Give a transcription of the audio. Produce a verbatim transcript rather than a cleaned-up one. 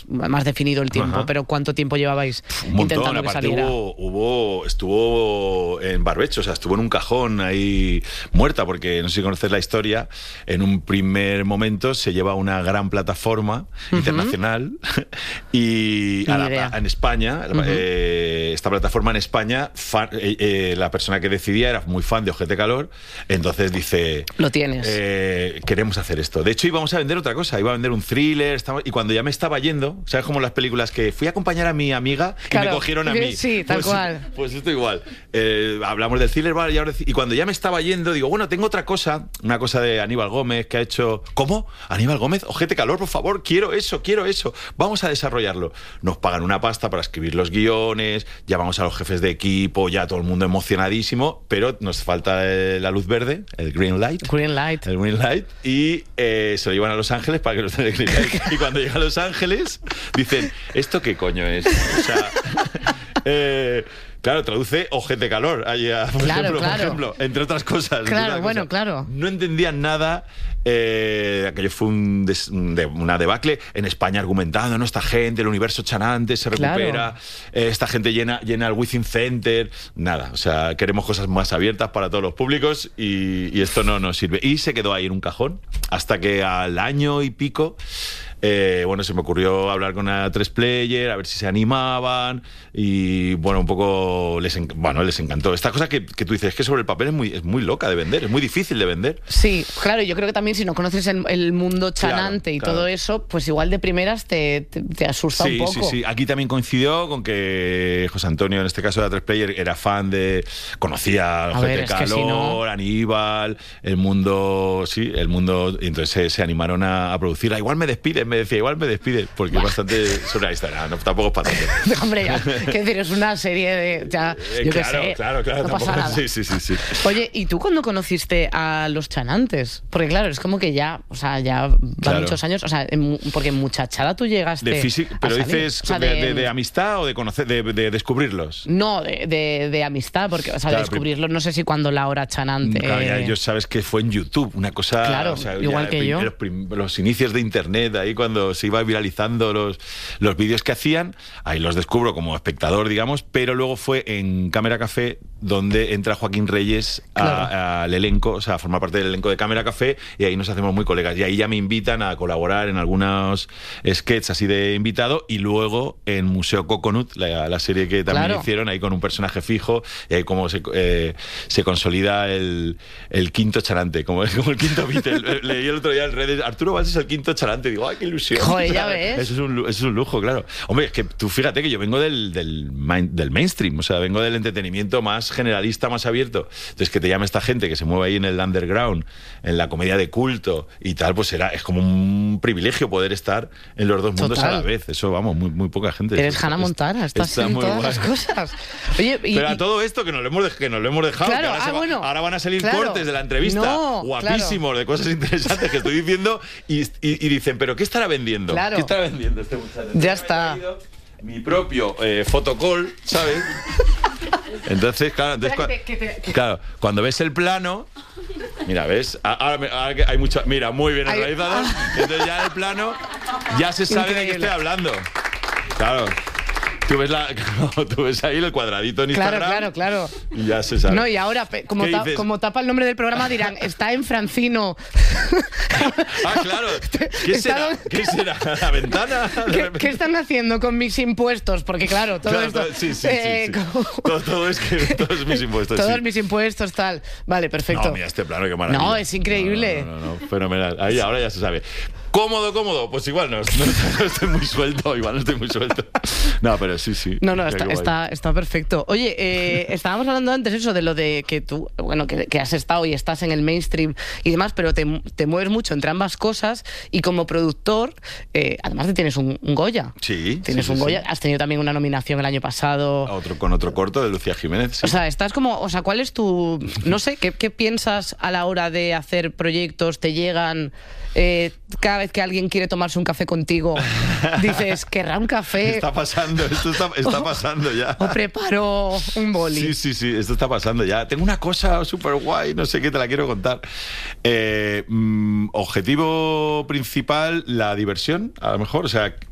más definido el tiempo, Ajá. pero ¿cuánto tiempo llevabais un montón, intentando que aparte saliera? Hubo, hubo, estuvo en barbecho, o sea, estuvo en un cajón ahí muerta, porque no sé si conoces la historia, en un primer momento se lleva una gran plataforma uh-huh. internacional y a la, a, en España, uh-huh. eh, esta plataforma en España, fan, eh, eh, la persona que decidía era muy fan de Ojete Calor, entonces dice... Lo tienes. Eh, queremos hacer esto. De hecho, íbamos a vender otra cosa, iba a vender un thriller, estaba, y cuando ya me estaba yendo, ¿sabes como las películas que fui a acompañar a mi amiga y claro, me cogieron a mí? Sí, tal pues, cual. Pues esto igual. Eh, hablamos del thriller, vale, y, ahora, y cuando ya me estaba yendo, digo, bueno, tengo otra cosa, una cosa de Aníbal Gómez que ha hecho... ¿Cómo? ¿Aníbal Gómez? Ojete Calor, por favor, quiero eso, quiero eso. Vamos a desarrollarlo. Nos pagan una pasta para escribir los guiones, ya vamos a los jefes de equipo, ya todo el mundo emocionadísimo, pero nos falta eh, la luz verde, el green light. Green light. El green light. Y eh, se lo llevan a Los Ángeles para que nos den el green light. Y cuando llega a Los Ángeles, dicen, ¿esto qué coño es? O sea... eh, Claro, traduce Ojete Calor, ahí a, por, claro, ejemplo, claro. por ejemplo, entre otras cosas. Claro, otras bueno, cosas. claro. No entendían nada, eh, aquello fue un des, de, una debacle. En España argumentando, ¿no? Esta gente, el universo Chanante se recupera, claro. eh, esta gente llena, llena el Within Center, nada, o sea, queremos cosas más abiertas para todos los públicos y, y esto no nos sirve. Y se quedó ahí en un cajón, hasta que al año y pico... Eh, bueno, se me ocurrió hablar con a tres player, a ver si se animaban y bueno, un poco les, en, bueno, les encantó. Esta cosa que, que tú dices, es que sobre el papel es muy, es muy loca de vender, es muy difícil de vender. Sí, claro, yo creo que también si no conoces el, el mundo Chanante claro, y claro. todo eso, pues igual de primeras te, te, te asusta sí, un poco. Sí, sí, sí. Aquí también coincidió con que José Antonio, en este caso de a tres player, era fan de... Conocía a Ojete Calor, si no... Aníbal, el mundo... Sí, el mundo... Y entonces se, se animaron a, a producirla. Igual me despiden, me decía, igual me despide, porque es bastante surrealista, no, no, tampoco es para tanto. Hombre, ya, quiero decir, es una serie de, ya, yo qué claro, sé, claro, claro, no tampoco, pasa nada. Sí, sí, sí, sí. Oye, ¿y tú cuándo conociste a los Chanantes? Porque claro, es como que ya, o sea, ya van claro. muchos años, o sea, en, porque en muchachada tú llegaste de físico, pero dices, o sea, de, de, de, de amistad o de conocer, de, de descubrirlos. No, de, de, de amistad, porque, o sea, claro, de descubrirlos, no sé si cuando Laura Chanante. Claro, ya, yo sabes que fue en YouTube, una cosa, claro, o sea, igual ya, que yo. Los, los inicios de internet, ahí cuando se iba viralizando los, los vídeos que hacían, ahí los descubro como espectador, digamos, pero luego fue en Cámara Café donde entra Joaquín Reyes a, claro. al elenco, o sea, a formar parte del elenco de Cámara Café, y ahí nos hacemos muy colegas, y ahí ya me invitan a colaborar en algunos sketches así de invitado, y luego en Museo Coconut, la, la serie que también claro. hicieron, ahí con un personaje fijo, y ahí como se, eh, se consolida el, el quinto Chanante, como, como el quinto Beatle. Leí el otro día en redes, Arturo Valls es el quinto Chanante, digo, ¡ay, qué ilusión! Joder, ya ves. Eso es, un, eso es un lujo, claro. Hombre, es que tú fíjate que yo vengo del, del, main, del mainstream, o sea, vengo del entretenimiento más generalista, más abierto. Entonces, que te llame esta gente que se mueve ahí en el underground, en la comedia de culto y tal, pues era, es como un privilegio poder estar en los dos mundos Total. a la vez. Eso, vamos, muy, muy poca gente. Eres Hannah Montana, estás en todas guay. las cosas. Oye, y, Pero a todo esto que nos lo hemos, de, que nos lo hemos dejado, claro, que ahora, ah, va, bueno, ahora van a salir claro. cortes de la entrevista, no, guapísimos, claro. de cosas interesantes que estoy diciendo y, y, y dicen, ¿pero qué estará vendiendo? Claro. ¿Qué estará vendiendo este muchacho? Ya está. Mi propio eh, photocall, ¿sabes? Entonces, claro, entonces, Espera, que te, que te, que... claro, cuando ves el plano, mira, ¿ves? Ahora, ahora hay mucho, mira, muy bien el hay... realizador, entonces ya en el plano ya se sabe Increíble. de qué estoy hablando. Claro. Tú ves, la, tú ves ahí el cuadradito en Instagram. Claro, claro, claro. Y ya se sabe. No, y ahora, como, ta, como tapa el nombre del programa, dirán, está en Francino. Ah, claro. ¿Qué será? ¿Qué será? ¿La ventana? ¿Qué, ¿Qué están haciendo con mis impuestos? Porque claro, todo claro, esto... Todo, sí, sí, eh, sí, sí. Como... Todo, todo, es que, todos mis impuestos, Todos sí. mis impuestos, tal. Vale, perfecto. No, mira este plano, qué maravilla. No, es increíble. No, no, no, no, fenomenal. Ahí, ahora ya se sabe. ¿Cómodo, cómodo? Pues igual no, no, no estoy muy suelto, igual no estoy muy suelto. No, pero sí, sí. No, no, está, está, está perfecto. Oye, eh, estábamos hablando antes eso de lo de que tú, bueno, que, que has estado y estás en el mainstream y demás, pero te, te mueves mucho entre ambas cosas y como productor, eh, además de tienes un, un Goya. Sí. Tienes sí, un sí, Goya, sí. has tenido también una nominación el año pasado. Otro, con otro corto de Lucía Jiménez. Sí. O sea, estás como, o sea, ¿cuál es tu, no sé, qué, qué piensas a la hora de hacer proyectos? ¿Te llegan... Eh, cada vez que alguien quiere tomarse un café contigo, dices, ¿querrá un café? Está pasando, esto está, está pasando ya. O preparo un boli. Sí, sí, sí, esto está pasando ya. Tengo una cosa súper guay, no sé qué, te la quiero contar. Eh, mm, objetivo principal, la diversión, a lo mejor. O sea,